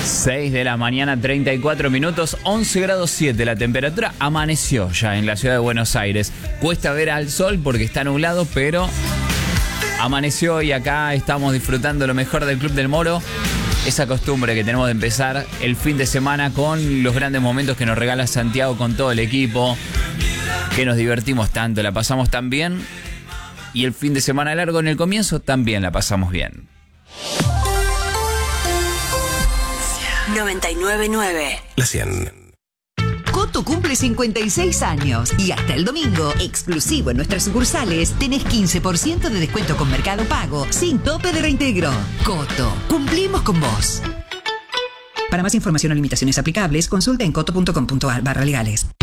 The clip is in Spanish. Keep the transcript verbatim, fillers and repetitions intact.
seis de la mañana, treinta y cuatro minutos, once grados siete la temperatura. Amaneció ya en la ciudad de Buenos Aires. Cuesta ver al sol porque está nublado, pero amaneció y acá estamos disfrutando lo mejor del Club del Moro. Esa costumbre que tenemos de empezar el fin de semana con los grandes momentos que nos regala Santiago con todo el equipo, que nos divertimos tanto, la pasamos tan bien, y el fin de semana largo en el comienzo también la pasamos bien. noventa y nueve punto nueve. La cien. Coto cumple cincuenta y seis años y hasta el domingo, exclusivo en nuestras sucursales, tenés quince por ciento de descuento con Mercado Pago, sin tope de reintegro. Coto, cumplimos con vos. Para más información o limitaciones aplicables, consulta en coto punto com punto ar barra legales.